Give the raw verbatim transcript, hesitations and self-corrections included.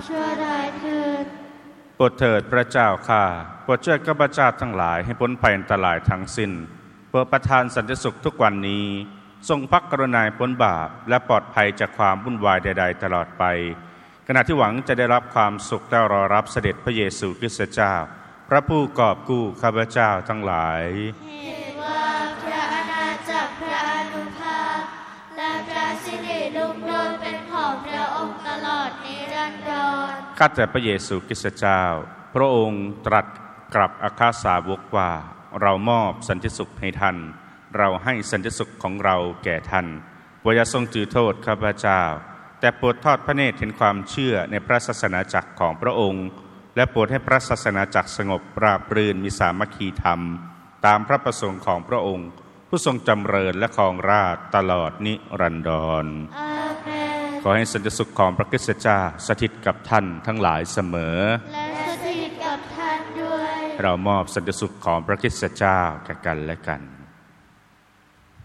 ชั่วร้ายเถิดโปรดเถิดพระเจ้าข้าโปรดช่วยข้าพเจ้าทั้งหลายให้พ้นภัยอันตรายทั้งสิ้นโปรดประทานสันติสุขทุกวันนี้ทรงพระกรุณาพ้นบาปและปลอดภัยจากความวุ่นวายใดๆตลอดไปขณะที่หวังจะได้รับความสุขและรอรับเสด็จพระเยซูคริสต์เจ้าพระผู้กอบกู้ข้าพเจ้าทั้งหลายเหตุว่าพระอาณาจักรพระอานุภาพและพระสิริรุ่งโรจน์เป็นของพระองค์ตลอดนิรันดรข้าแต่พระเยซูคริสต์เจ้าพระองค์ตรัสกับอัครสาวกว่าเรามอบสันติสุขให้ท่านเราให้สันติสุขของเราแก่ท่านโปรดอย่าทรงถือโทษข้าพเจ้าแต่โปรดทอดพระเนตรเห็นความเชื่อในพระศาสนาจักรของพระองค์และโปรดให้พระศาสนาจักรสงบราบรื่นมีสามัคคีธรรมตามพระประสงค์ของพระองค์ผู้ทรงจำเริญและครองราชย์ตลอดนิรันดรอาเมนขอให้สันติสุขของพระคริสต์เจ้าสถิตกับท่านทั้งหลายเสมอและสถิตกับท่านด้วยเรามอบสันติสุขของพระคริสต์เจ้าแก่กันและกัน